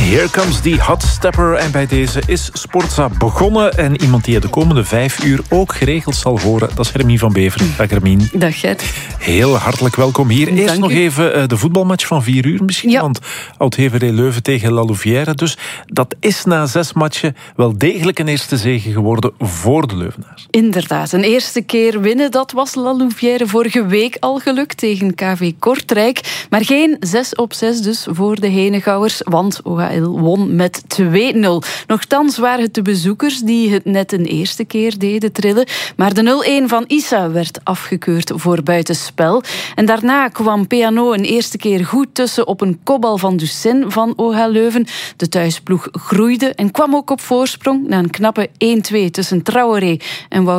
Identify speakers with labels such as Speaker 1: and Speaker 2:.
Speaker 1: Here comes the hot stepper. En bij deze is Sportza begonnen. En iemand die je de komende 5 uur ook geregeld zal horen, dat is Hermine van Beveren. Dag Hermine.
Speaker 2: Dag Gert.
Speaker 1: Heel hartelijk welkom hier. Eerst nog even de voetbalmatch van 4 uur misschien. Ja. Want Oud-Heverlee Leuven tegen La Louvière. Dus dat is na 6 matchen wel degelijk een eerste zege geworden voor de Leuvenaars.
Speaker 2: Inderdaad, een eerste keer winnen. Dat was La Louvière vorige week al gelukt tegen KV Kortrijk. Maar geen 6-6 dus voor de Henegouwers. Want OHL won met 2-0. Nochtans waren het de bezoekers die het net een eerste keer deden trillen. Maar de 0-1 van Issa werd afgekeurd voor buitenspel. En daarna kwam Peano een eerste keer goed tussen op een kopbal van Ducen van OHL Leuven. De thuisploeg groeide en kwam ook op voorsprong na een knappe 1-2 tussen Traoré en Wout